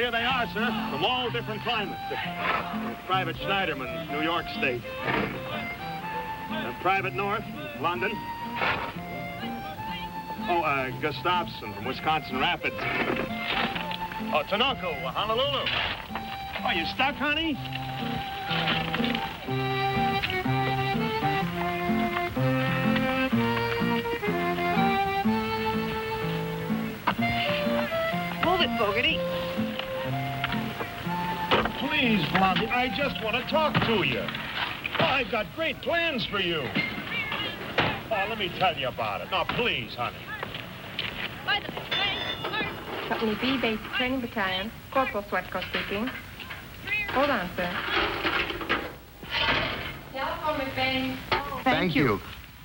here they are, sir, from all different climates. Private Schneiderman, New York State. Private North, London. Oh, Gustafson from Wisconsin Rapids. Oh, Tinoco, Honolulu. Oh, you stuck, honey? Move it, Fogarty. Please, Blondie, I just want to talk to you. Oh, I've got great plans for you. Oh, let me tell you about it. Now, please, honey. Company B, Basic Training Battalion. Corporal Sweatco speaking. Hold on, sir. Telephone, McBain. Thank you.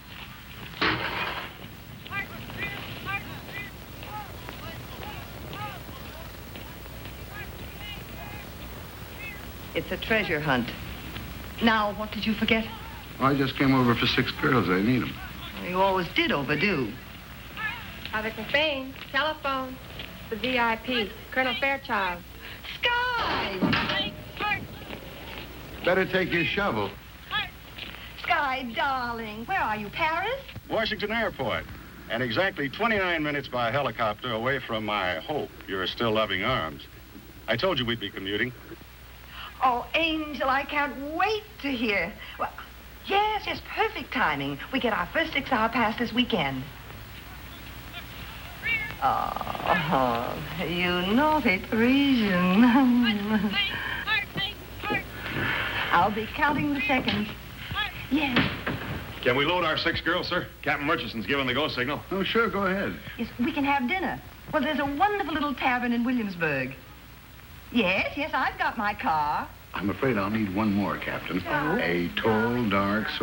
It's a treasure hunt. Now, what did you forget? I just came over for 6 girls. I need them. You always did overdo. Avec McBain. Telephone. The VIP. Colonel Fairchild. Sky! Better take your shovel. Sky, darling, where are you, Paris? Washington Airport. And exactly 29 minutes by helicopter away from my hope your still loving arms. I told you we'd be commuting. Oh, Angel, I can't wait to hear. Well, yes, perfect timing. We get our first 6-hour pass this weekend. Oh, you naughty Parisian. I'll be counting the seconds. Yes. Can we load our 6 girls, sir? Captain Murchison's giving the go signal. Oh, sure, go ahead. Yes, we can have dinner. Well, there's a wonderful little tavern in Williamsburg. Yes, I've got my car. I'm afraid I'll need one more, Captain. Oh. A tall, dark,